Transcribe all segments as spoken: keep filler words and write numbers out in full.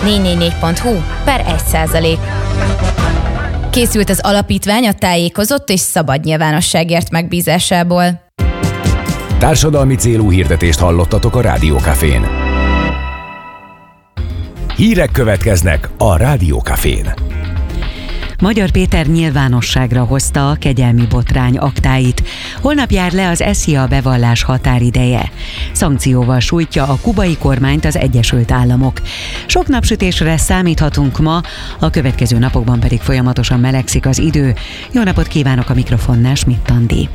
négy négy négy pont hu per egy százalék. Készült az alapítvány a tájékozott és szabad nyilvánosságért megbízásából. Társadalmi célú hirdetést hallottatok a Rádiókafén. Hírek következnek a Rádiókafén. Magyar Péter nyilvánosságra hozta a kegyelmi botrány aktáit. Holnap jár le az es zé i á bevallás határideje. Szankcióval sújtja a kubai kormányt az Egyesült Államok. Sok napsütésre számíthatunk ma, a következő napokban pedig folyamatosan melegszik az idő. Jó napot kívánok, a mikrofonnál Schmidt Andi.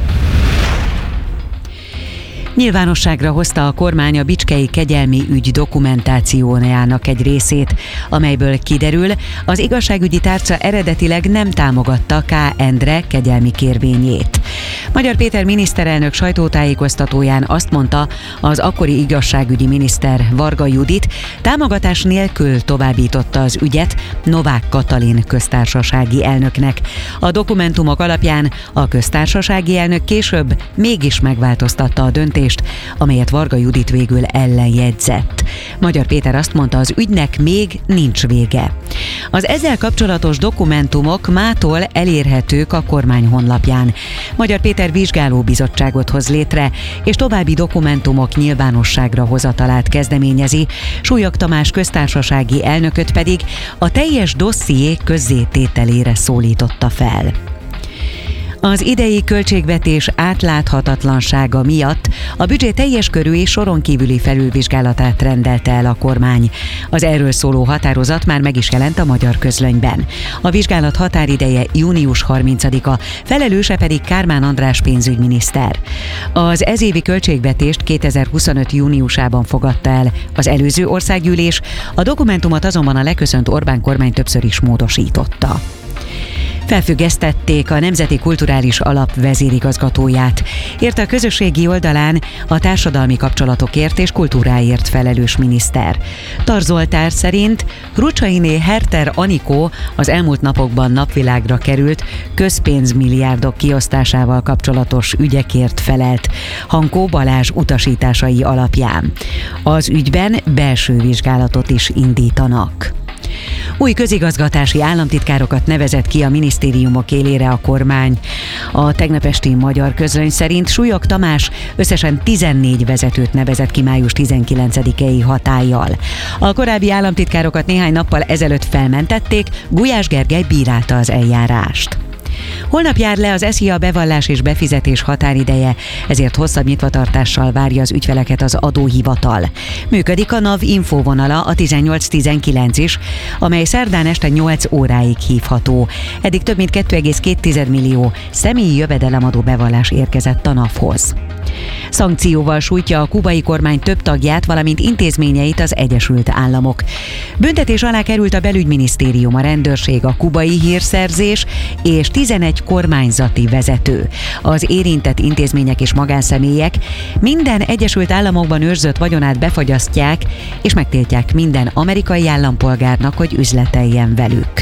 Nyilvánosságra hozta a kormány a bicskei kegyelmi ügy dokumentációjának egy részét, amelyből kiderül, az igazságügyi tárca eredetileg nem támogatta K. Endre kegyelmi kérvényét. Magyar Péter miniszterelnök sajtótájékoztatóján azt mondta, az akkori igazságügyi miniszter Varga Judit támogatás nélkül továbbította az ügyet Novák Katalin köztársasági elnöknek. A dokumentumok alapján a köztársasági elnök később mégis megváltoztatta a döntést, amelyet Varga Judit végül ellenjegyzett. Magyar Péter azt mondta, az ügynek még nincs vége. Az ezzel kapcsolatos dokumentumok mától elérhetők a kormány honlapján. Magyar Péter vizsgálóbizottságot hoz létre, és további dokumentumok nyilvánosságra hozatalát kezdeményezi, Súlyog Tamás köztársasági elnököt pedig a teljes dosszié közzétételére szólította fel. Az idei költségvetés átláthatatlansága miatt a büdzsé teljes körű és soron kívüli felülvizsgálatát rendelte el a kormány. Az erről szóló határozat már meg is jelent a Magyar Közlönyben. A vizsgálat határideje június harmincadika, felelőse pedig Kármán András pénzügyminiszter. Az ezévi költségvetést kétezer-huszonöt júniusában fogadta el az előző országgyűlés, a dokumentumot azonban a leköszönt Orbán kormány többször is módosította. Felfüggesztették a Nemzeti Kulturális Alap vezérigazgatóját. Érte a közösségi oldalán a társadalmi kapcsolatokért és kultúráért felelős miniszter. Tar Zoltár szerint Rucsainé Herter Anikó az elmúlt napokban napvilágra került közpénzmilliárdok kiosztásával kapcsolatos ügyekért felelt Hankó Balázs utasításai alapján. Az ügyben belső vizsgálatot is indítanak. Új közigazgatási államtitkárokat nevezett ki a minisztériumok élére a kormány. A tegnap esti Magyar Közlöny szerint Súlyog Tamás összesen tizennégy vezetőt nevezett ki május tizenkilencedikei hatállyal. A korábbi államtitkárokat néhány nappal ezelőtt felmentették, Gulyás Gergely bírálta az eljárást. Holnap jár le az es zé i á bevallás és befizetés határideje, ezért hosszabb nyitvatartással várja az ügyfeleket az adóhivatal. Működik a NAV infóvonala, a tizennyolc tizenkilenc is, amely szerdán este nyolc óráig hívható. Eddig több mint két egész két millió személyi jövedelemadó bevallás érkezett a NAV-hoz. Szankcióval sújtja a kubai kormány több tagját, valamint intézményeit az Egyesült Államok. Büntetés alá került a belügyminisztérium, a rendőrség, a kubai hírszerzés és tizenegy kormányzati vezető. Az érintett intézmények és magánszemélyek minden Egyesült Államokban őrzött vagyonát befagyasztják, és megtiltják minden amerikai állampolgárnak, hogy üzleteljen velük.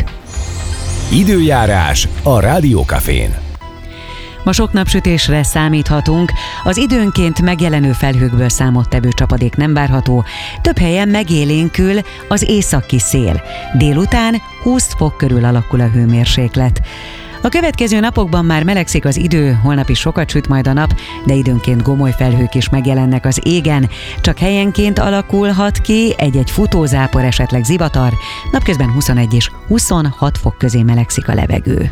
Időjárás a Rádiókafén. Ma sok napsütésre számíthatunk, az időnként megjelenő felhőkből számottevő csapadék nem várható, több helyen megélénkül az északi szél. Délután húsz fok körül alakul a hőmérséklet. A következő napokban már melegszik az idő, holnap is sokat süt majd a nap, de időnként gomoly felhők is megjelennek az égen, csak helyenként alakulhat ki egy-egy futózápor, esetleg zivatar, napközben huszonegy és huszonhat fok közé melegszik a levegő.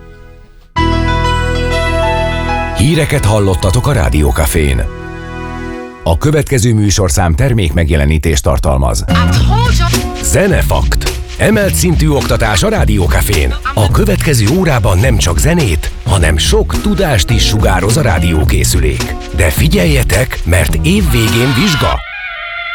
Híreket hallottatok a Rádiókafén. A következő műsorszám termék megjelenítést tartalmaz. Zenefakt. Emelt szintű oktatás a Rádiókafén. A következő órában nem csak zenét, hanem sok tudást is sugároz a rádiókészülék. De figyeljetek, mert év végén vizsga.